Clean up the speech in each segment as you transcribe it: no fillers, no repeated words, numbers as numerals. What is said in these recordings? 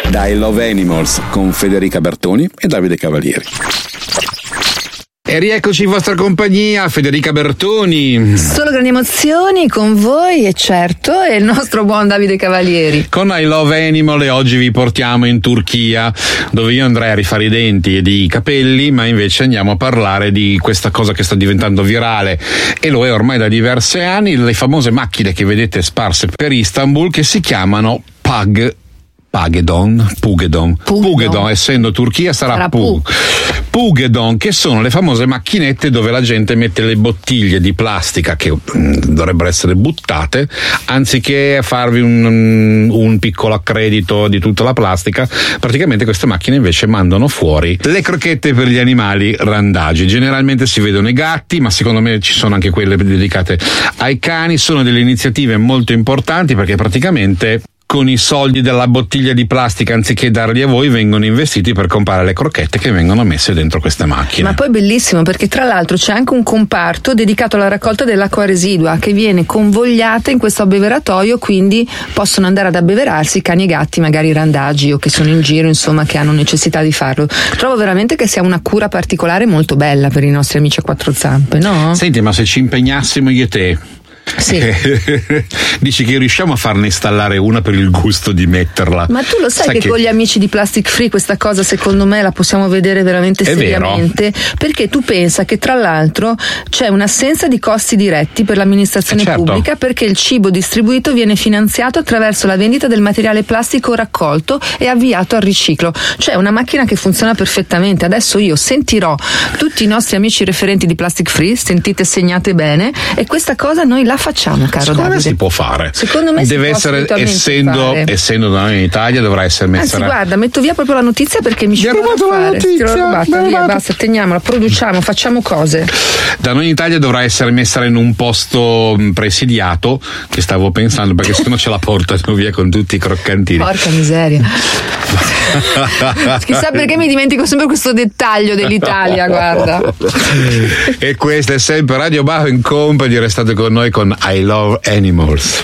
da I Love Animals con Federica Bertoni e Davide Cavalieri. E rieccoci in vostra compagnia, Federica Bertoni. Solo grandi emozioni con voi e certo è il nostro buon Davide Cavalieri. Con I Love Animal e oggi vi portiamo in Turchia, dove io andrei a rifare i denti e i capelli, ma invece andiamo a parlare di questa cosa che sta diventando virale e lo è ormai da diversi anni, le famose macchine che vedete sparse per Istanbul che si chiamano Pugedon, essendo Turchia sarà Pugedon, che sono le famose macchinette dove la gente mette le bottiglie di plastica che dovrebbero essere buttate, anziché farvi un piccolo accredito di tutta la plastica. Praticamente queste macchine invece mandano fuori le crocchette per gli animali randagi. Generalmente si vedono i gatti, ma secondo me ci sono anche quelle dedicate ai cani. Sono delle iniziative molto importanti perché praticamente con i soldi della bottiglia di plastica, anziché darli a voi, vengono investiti per comprare le crocchette che vengono messe dentro queste macchine. Ma poi bellissimo, perché tra l'altro c'è anche un comparto dedicato alla raccolta dell'acqua residua che viene convogliata in questo abbeveratoio, quindi possono andare ad abbeverarsi cani e gatti magari randagi o che sono in giro, insomma, che hanno necessità di farlo. Trovo veramente che sia una cura particolare molto bella per i nostri amici a quattro zampe, no? Senti, ma se ci impegnassimo io e te, sì. Dici che riusciamo a farne installare una per il gusto di metterla? Ma tu lo sai che con gli amici di Plastic Free questa cosa secondo me la possiamo vedere veramente seriamente, perché tu pensa che tra l'altro c'è un'assenza di costi diretti per l'amministrazione pubblica, perché il cibo distribuito viene finanziato attraverso la vendita del materiale plastico raccolto e avviato al riciclo. Cioè una macchina che funziona perfettamente. Adesso io sentirò tutti i nostri amici referenti di Plastic Free, sentite, segnate bene, e questa cosa noi la facciamo, caro Secondo Davide. me si può fare. Secondo me deve essere, essendo da noi in Italia, dovrà essere messa. Anzi, guarda, metto via proprio la notizia perché mi ci ho rubato la notizia. Via, basta, teniamola, produciamo, facciamo cose. Da noi in Italia dovrà essere messa in un posto presidiato, che stavo pensando, perché sennò ce la portano via con tutti i croccantini. Porca miseria. Chissà perché mi dimentico sempre questo dettaglio dell'Italia, guarda. E questa è sempre Radio Bau in Company, restate con noi con I Love Animals.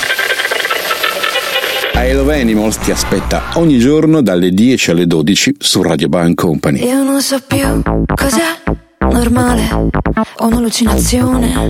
I Love Animals ti aspetta ogni giorno dalle 10 alle 12 su Radio Bau Company. Io non so più cos'è normale o un'allucinazione.